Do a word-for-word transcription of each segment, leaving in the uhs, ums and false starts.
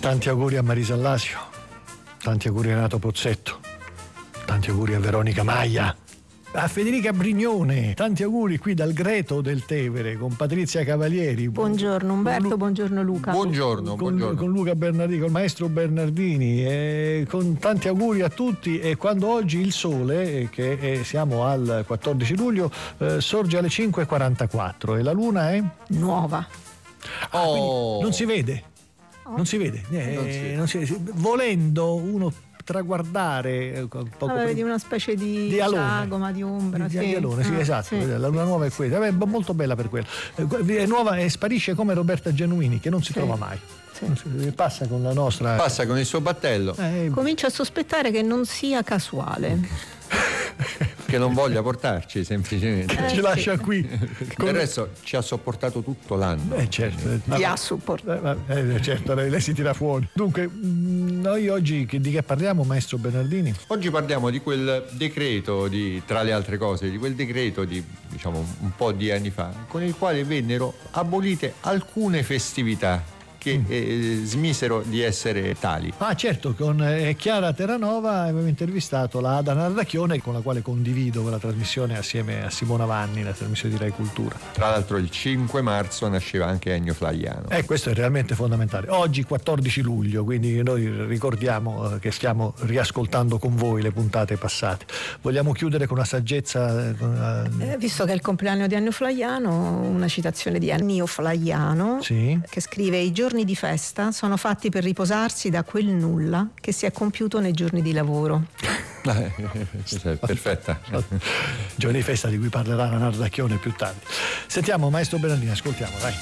Tanti auguri a Marisa Allasio, tanti auguri a Renato Pozzetto, tanti auguri a Veronica Maia, a Federica Brignone, tanti auguri qui dal Greto del Tevere con Patrizia Cavalieri. Buongiorno Umberto, Lu- buongiorno Luca. Buongiorno, con, buongiorno. con Luca Bernardini, con il maestro Bernardini, e con tanti auguri a tutti. E quando oggi il sole, che è, siamo al quattordici luglio, eh, sorge alle cinque e quarantaquattro e la luna è nuova. Ah, Oh. Non si vede. Oh. Non si vede, eh, Non si vede. non si- volendo uno traguardare un poco Allora, vedi una specie di, di alone, sagoma, di ombra, di, sì. di alone, sì, Ah, esatto, sì. la luna nuova è questa. Vabbè, è molto bella per quello. Eh, È nuova e sparisce come Roberta Genuini, che non si Sì. trova mai. Sì. Non si- passa con la nostra Passa con il suo battello, eh, Comincio a sospettare che non sia casuale. che non voglia portarci semplicemente. Eh, ci sì. lascia qui. Del resto ci ha sopportato tutto l'anno. Eh, certo, eh, Ti ha supportato. eh, eh, certo, lei, lei si tira fuori. Dunque, mh, noi oggi che- di che parliamo, maestro Bernardini? Oggi parliamo di quel decreto, di, tra le altre cose, di quel decreto di diciamo un po' di anni fa, con il quale vennero abolite alcune festività che eh, smisero di essere tali. Ah, certo, con eh, Chiara Terranova abbiamo intervistato la Ada Nardacchione, con la quale condivido la trasmissione assieme a Simona Vanni, la trasmissione di Rai Cultura. Tra l'altro il cinque marzo nasceva anche Ennio Flaiano. E questo è realmente fondamentale. Oggi quattordici luglio, quindi noi ricordiamo eh, che stiamo riascoltando con voi le puntate passate. Vogliamo chiudere con una saggezza? eh, con, eh, Eh, visto che è il compleanno di Ennio Flaiano, una citazione di Ennio Flaiano, Sì. che scrive: i giorni di festa sono fatti per riposarsi da quel nulla che si è compiuto nei giorni di lavoro. Cioè, perfetta. Giorni di festa di cui parlerà la Nardacchione più tardi. Sentiamo, maestro Bernardini, ascoltiamo, dai.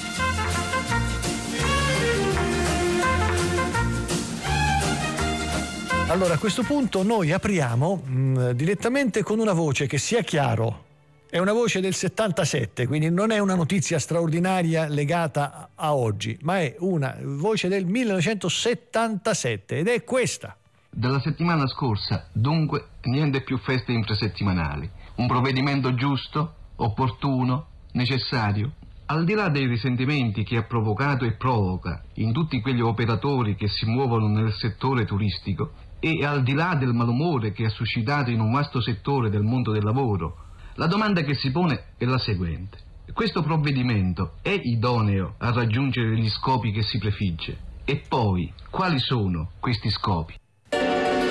Allora, a questo punto noi apriamo mh, direttamente con una voce che, sia chiaro, è una voce del settantasette, quindi non è una notizia straordinaria legata a, a oggi, ma è una voce del millenovecentosettantasette ed è questa. Dalla settimana scorsa, dunque, niente più feste infrasettimanali. Un provvedimento giusto, opportuno, necessario. Al di là dei risentimenti che ha provocato e provoca in tutti quegli operatori che si muovono nel settore turistico e al di là del malumore che ha suscitato in un vasto settore del mondo del lavoro, la domanda che si pone è la seguente. Questo provvedimento è idoneo a raggiungere gli scopi che si prefigge? E poi, quali sono questi scopi?